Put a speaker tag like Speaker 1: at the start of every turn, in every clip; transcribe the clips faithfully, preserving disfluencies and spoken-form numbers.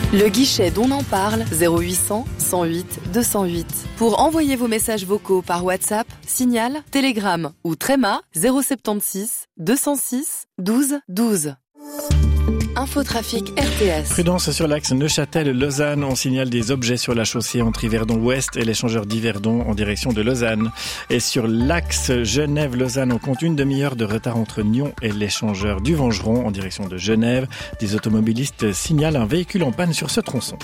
Speaker 1: Le guichet d'On en parle, zéro huit cent, cent huit, deux cent huit. Pour envoyer vos messages vocaux par WhatsApp, Signal, Telegram ou Tréma, zéro sept six, deux cent six, douze, douze. Infotrafic R T S.
Speaker 2: Prudence sur l'axe Neuchâtel-Lausanne. On signale des objets sur la chaussée entre Yverdon-Ouest et l'échangeur d'Yverdon en direction de Lausanne. Et sur l'axe Genève-Lausanne, on compte une demi-heure de retard entre Nyon et l'échangeur du Vengeron en direction de Genève. Des automobilistes signalent un véhicule en panne sur ce tronçon.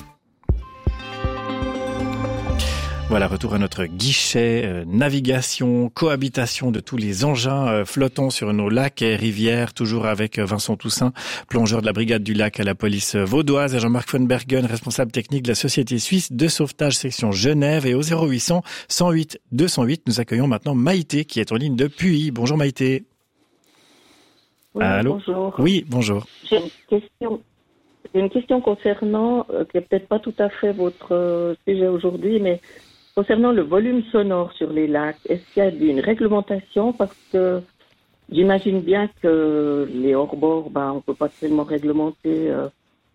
Speaker 2: Voilà, retour à notre guichet, euh, navigation, cohabitation de tous les engins euh, flottants sur nos lacs et rivières, toujours avec euh, Vincent Toussaint, plongeur de la brigade du lac à la police vaudoise, et Jean-Marc von Bergen, responsable technique de la Société suisse de sauvetage section Genève. Et au zéro huit cent, cent huit, deux cent huit, nous accueillons maintenant Maïté qui est en ligne de Puy. Bonjour Maïté.
Speaker 3: Oui,
Speaker 2: Allô.
Speaker 3: Bonjour.
Speaker 2: Oui, bonjour.
Speaker 3: J'ai une question, j'ai une question concernant, euh, qui n'est peut-être pas tout à fait votre euh, sujet aujourd'hui, mais concernant le volume sonore sur les lacs. Est-ce qu'il y a une réglementation? Parce que j'imagine bien que les hors-bords, ben, on ne peut pas tellement réglementer. Euh,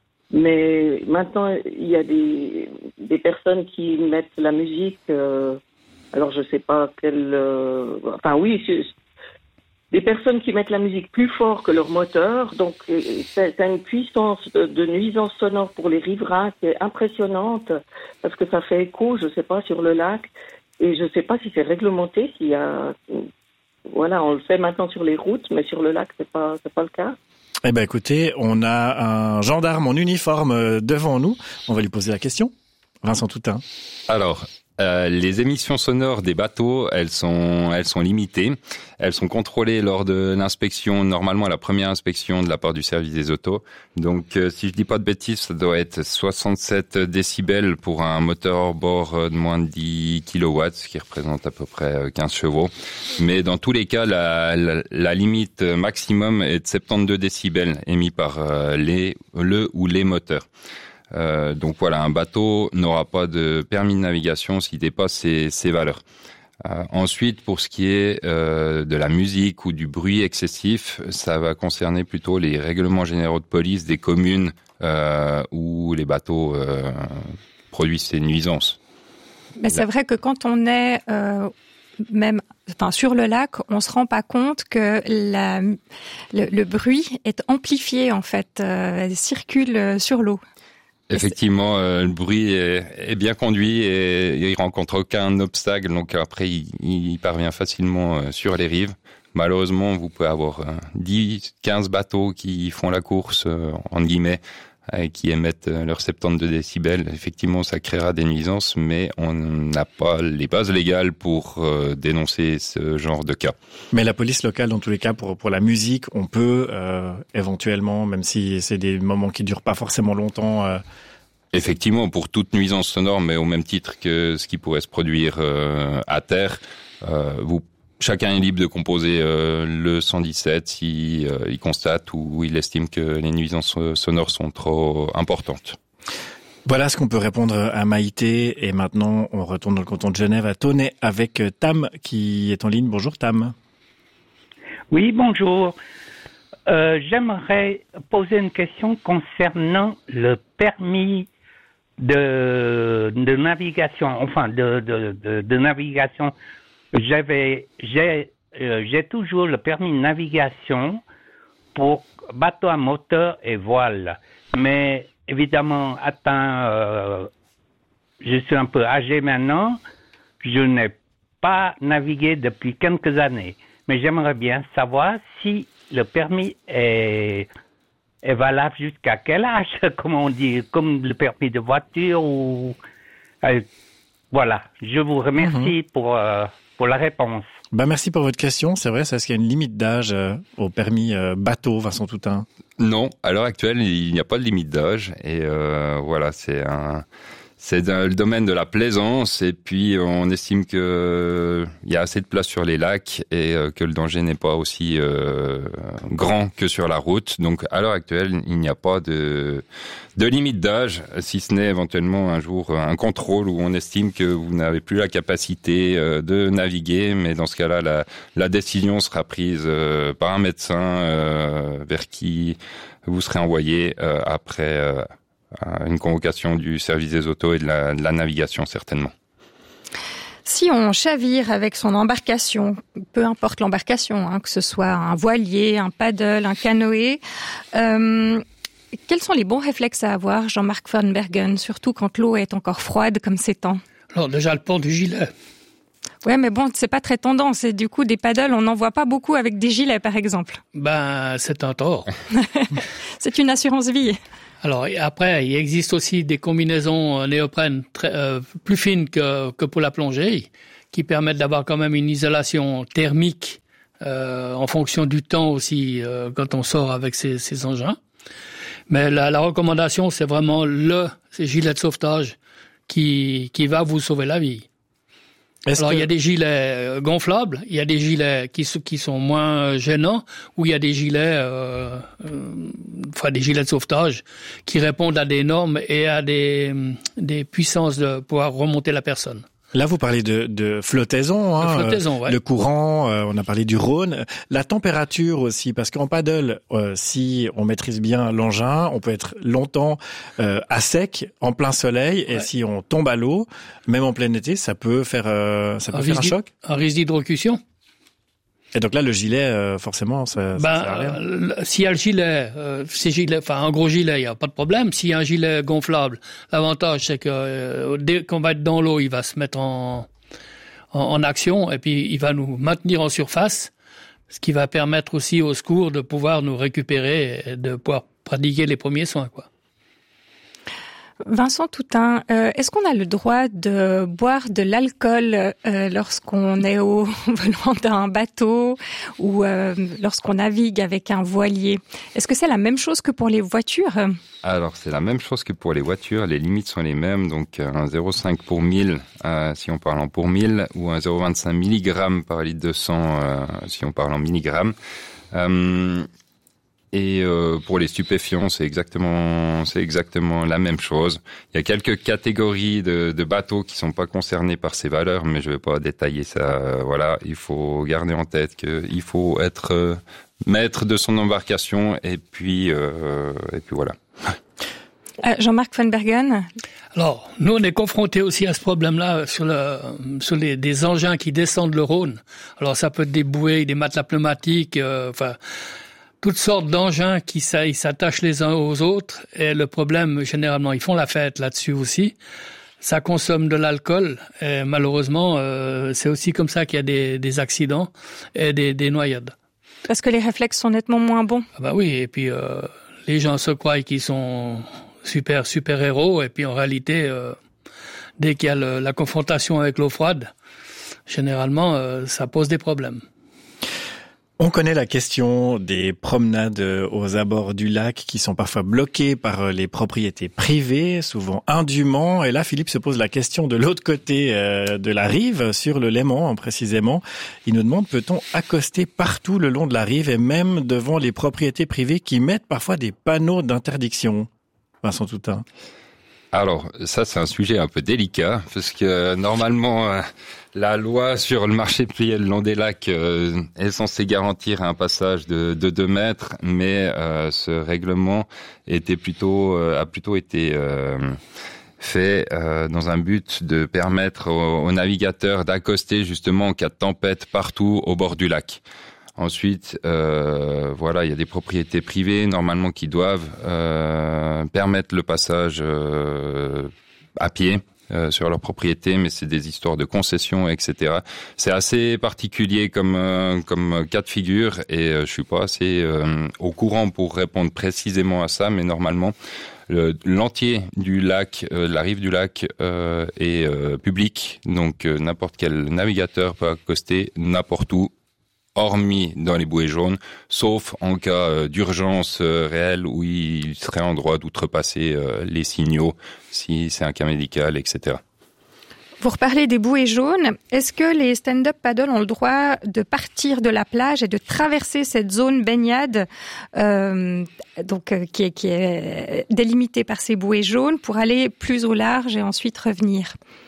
Speaker 3: mais maintenant, il y a des, des personnes qui mettent la musique. Euh, alors, je ne sais pas quelle... Euh, enfin, oui, je, des personnes qui mettent la musique plus fort que leur moteur, donc c'est, c'est une puissance de, de nuisance sonore pour les riverains qui est impressionnante, parce que ça fait écho, je sais pas, sur le lac, et je sais pas si c'est réglementé, s'il y a, voilà, on le fait maintenant sur les routes, mais sur le lac c'est pas, c'est pas le cas.
Speaker 2: Eh ben écoutez, on a un gendarme en uniforme devant nous, on va lui poser la question. Vincent Toutain.
Speaker 4: Alors, Euh, les émissions sonores des bateaux, elles sont, elles sont limitées. Elles sont contrôlées lors de l'inspection, normalement à la première inspection de la part du service des autos. Donc, euh, si je dis pas de bêtises, ça doit être soixante-sept décibels pour un moteur hors-bord de moins de dix kilowatts, ce qui représente à peu près quinze chevaux. Mais dans tous les cas, la, la, la limite maximum est de soixante-douze décibels émis par euh, les, le ou les moteurs. Euh, donc voilà, un bateau n'aura pas de permis de navigation s'il dépasse ces, ces valeurs. Euh, ensuite, pour ce qui est euh, de la musique ou du bruit excessif, ça va concerner plutôt les règlements généraux de police des communes euh, où les bateaux euh, produisent ces nuisances.
Speaker 5: Mais c'est vrai que quand on est euh, même enfin, sur le lac, on se rend pas compte que la, le, le bruit est amplifié en fait, euh, circule sur l'eau.
Speaker 4: Effectivement, euh, le bruit est, est bien conduit et il rencontre aucun obstacle, donc après il, il parvient facilement euh, sur les rives. Malheureusement, vous pouvez avoir euh, dix, quinze bateaux qui font la course, euh, entre guillemets, et qui émettent euh, leurs soixante-douze décibels. Effectivement, ça créera des nuisances, mais on n'a pas les bases légales pour euh, dénoncer ce genre de cas.
Speaker 2: Mais la police locale, dans tous les cas, pour pour la musique, on peut euh, éventuellement, même si c'est des moments qui durent pas forcément longtemps. Euh...
Speaker 4: Effectivement, pour toute nuisance sonore, mais au même titre que ce qui pourrait se produire euh, à terre, euh, vous chacun est libre de composer euh, le cent dix-sept si euh, il constate ou il estime que les nuisances sonores sont trop importantes.
Speaker 2: Voilà ce qu'on peut répondre à Maïté. Et maintenant, on retourne dans le canton de Genève à Tonnay avec Tam qui est en ligne. Bonjour Tam.
Speaker 6: Oui, bonjour. Euh, j'aimerais poser une question concernant le permis de, de navigation, enfin de, de, de, de navigation. J'avais, j'ai, euh, j'ai toujours le permis de navigation pour bateau à moteur et voile. Mais évidemment, atteint, euh, je suis un peu âgé maintenant, je n'ai pas navigué depuis quelques années. Mais j'aimerais bien savoir si le permis est, est valable jusqu'à quel âge, comme on dit, comme le permis de voiture ou... Euh, voilà, je vous remercie mmh. pour... Euh, pour la réponse.
Speaker 2: Bah merci pour votre question. C'est vrai, c'est parce qu'il y a une limite d'âge euh, au permis euh, bateau, Vincent Toutain.
Speaker 4: Non, à l'heure actuelle, il n'y a pas de limite d'âge. Et euh, voilà, c'est un... C'est dans le domaine de la plaisance et puis on estime que euh, il y a assez de place sur les lacs et euh, que le danger n'est pas aussi euh, grand que sur la route. Donc à l'heure actuelle, il n'y a pas de de limite d'âge, si ce n'est éventuellement un jour un contrôle où on estime que vous n'avez plus la capacité euh, de naviguer. Mais dans ce cas-là, la, la décision sera prise euh, par un médecin euh, vers qui vous serez envoyé euh, après. Euh, une convocation du service des autos et de la, de la navigation certainement.
Speaker 5: Si on chavire avec son embarcation, peu importe l'embarcation, hein, que ce soit un voilier, un paddle, un canoë, euh, quels sont les bons réflexes à avoir, Jean-Marc Van Bergen, surtout quand l'eau est encore froide comme ces temps?
Speaker 7: Alors déjà le port du gilet.
Speaker 5: Ouais, mais bon, c'est pas très tendance. Et du coup, des paddles, on n'en voit pas beaucoup avec des gilets, par exemple.
Speaker 7: Ben, c'est un tort.
Speaker 5: C'est une assurance vie.
Speaker 7: Alors après, il existe aussi des combinaisons néoprène très, euh, plus fines que, que pour la plongée, qui permettent d'avoir quand même une isolation thermique euh, en fonction du temps aussi euh, quand on sort avec ces, ces engins. Mais la, la recommandation, c'est vraiment le gilet de sauvetage qui, qui va vous sauver la vie. Est-ce Alors, que... il y a des gilets gonflables, il y a des gilets qui, qui sont moins gênants, ou il y a des gilets, euh, euh, enfin, des gilets de sauvetage qui répondent à des normes et à des, des puissances de pouvoir remonter la personne.
Speaker 2: Là, vous parlez de, de flottaison, hein,
Speaker 7: de flottaison, ouais.
Speaker 2: Le courant, euh, on a parlé du Rhône, la température aussi, parce qu'en paddle, euh, si on maîtrise bien l'engin, on peut être longtemps euh, à sec, en plein soleil, et ouais. si on tombe à l'eau, même en plein été, ça peut faire, euh, ça peut un faire un choc.
Speaker 7: Un risque d'hydrocution.
Speaker 2: Et donc là, le gilet, euh, forcément, ça, ça
Speaker 7: ben,
Speaker 2: sert à rien.
Speaker 7: Euh, s'il y a le gilet, euh, c'est gilet, enfin un gros gilet, il y a pas de problème. S'il y a un gilet gonflable, l'avantage c'est que euh, dès qu'on va être dans l'eau, il va se mettre en, en en action et puis il va nous maintenir en surface, ce qui va permettre aussi au secours de pouvoir nous récupérer et de pouvoir pratiquer les premiers soins, quoi.
Speaker 5: Vincent Toutain, euh, est-ce qu'on a le droit de boire de l'alcool euh, lorsqu'on est au volant d'un bateau ou euh, lorsqu'on navigue avec un voilier? Est-ce que c'est la même chose que pour les voitures?
Speaker 4: Alors, c'est la même chose que pour les voitures. Les limites sont les mêmes. Donc, un zéro virgule cinq pour mille, euh, si on parle en pour mille, ou un zéro virgule vingt-cinq milligrammes par litre de sang, euh, si on parle en milligrammes. Euh, Et euh, pour les stupéfiants, c'est exactement, c'est exactement la même chose. Il y a quelques catégories de, de bateaux qui sont pas concernés par ces valeurs, mais je vais pas détailler ça. Voilà, il faut garder en tête qu'il faut être euh, maître de son embarcation, et puis euh, et puis voilà.
Speaker 5: Euh, Jean-Marc Van Bergen.
Speaker 7: Alors, nous, on est confrontés aussi à ce problème-là sur, le, sur les, des engins qui descendent le Rhône. Alors, ça peut être des bouées, des matelas pneumatiques, euh, enfin... toutes sortes d'engins qui s'attachent les uns aux autres. Et le problème, généralement, ils font la fête là-dessus aussi. Ça consomme de l'alcool. Et malheureusement, euh, c'est aussi comme ça qu'il y a des, des accidents et des, des noyades.
Speaker 5: Parce que les réflexes sont nettement moins bons.
Speaker 7: Ah bah oui, et puis euh, les gens se croient qu'ils sont super, super héros. Et puis en réalité, euh, dès qu'il y a le, la confrontation avec l'eau froide, généralement, euh, ça pose des problèmes.
Speaker 2: On connaît la question des promenades aux abords du lac qui sont parfois bloquées par les propriétés privées, souvent indûment. Et là, Philippe se pose la question de l'autre côté de la rive, sur le Léman précisément. Il nous demande, peut-on accoster partout le long de la rive et même devant les propriétés privées qui mettent parfois des panneaux d'interdiction? Vincent Toutain.
Speaker 4: Alors, ça, c'est un sujet un peu délicat, parce que normalement, euh, la loi sur le marché privé le long des lacs euh, est censée garantir un passage de, de deux mètres, mais euh, ce règlement était plutôt, euh, a plutôt été euh, fait euh, dans un but de permettre aux, aux navigateurs d'accoster justement en cas de tempête partout au bord du lac. Ensuite, euh, voilà, il y a des propriétés privées normalement qui doivent euh, permettre le passage euh, à pied euh, sur leur propriété, mais c'est des histoires de concessions, et cetera. C'est assez particulier comme euh, comme cas de figure, et euh, je suis pas assez euh, au courant pour répondre précisément à ça, mais normalement, le, l'entier du lac, euh, la rive du lac euh, est euh, public, donc euh, n'importe quel navigateur peut accoster n'importe où, hormis dans les bouées jaunes, sauf en cas d'urgence réelle où il serait en droit d'outrepasser les signaux, si c'est un cas médical, et cetera.
Speaker 5: Vous reparlez des bouées jaunes. Est-ce que les stand-up paddle ont le droit de partir de la plage et de traverser cette zone baignade euh, donc euh, qui est, qui est délimitée par ces bouées jaunes pour aller plus au large et ensuite revenir?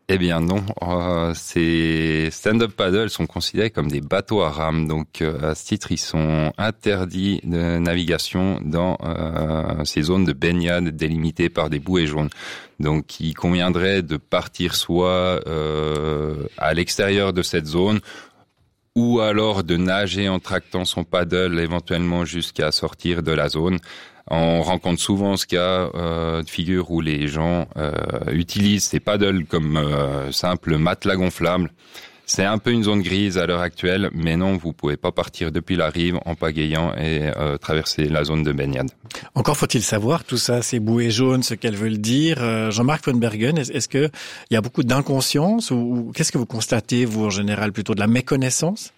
Speaker 4: Eh bien non, euh, ces stand-up paddles sont considérés comme des bateaux à rame, donc euh, à ce titre ils sont interdits de navigation dans euh, ces zones de baignade délimitées par des bouées jaunes. Donc il conviendrait de partir soit euh, à l'extérieur de cette zone, ou alors de nager en tractant son paddle éventuellement jusqu'à sortir de la zone. On rencontre souvent ce cas euh, de figure où les gens euh, utilisent ces paddles comme euh, simple matelas gonflable. C'est un peu une zone grise à l'heure actuelle, mais non, vous pouvez pas partir depuis la rive en pagayant et euh, traverser la zone de baignade.
Speaker 2: Encore faut-il savoir tout ça, ces bouées jaunes, ce qu'elles veulent dire. Euh, Jean-Marc von Bergen, est-ce, est-ce que il y a beaucoup d'inconscience ou, ou qu'est-ce que vous constatez, vous, en général, plutôt de la méconnaissance?